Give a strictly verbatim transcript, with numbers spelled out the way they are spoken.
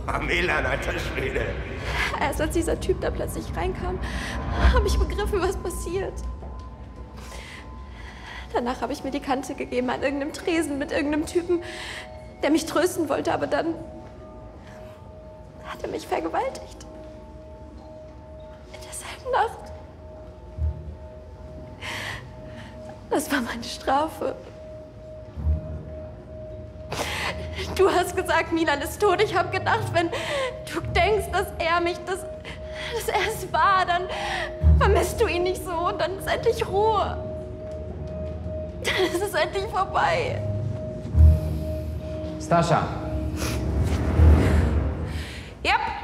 Milan, alter Schwede. Erst als dieser Typ da plötzlich reinkam, habe ich begriffen, was passiert. Danach habe ich mir die Kante gegeben an irgendeinem Tresen mit irgendeinem Typen, der mich trösten wollte, aber dann hat er mich vergewaltigt. In derselben Nacht. Das war meine Strafe. Du hast gesagt, Milan ist tot. Ich habe gedacht, wenn du denkst, dass er mich, dass, dass er es war, dann vermisst du ihn nicht so und dann ist endlich Ruhe. Dann ist es endlich vorbei. Stascha. Ja.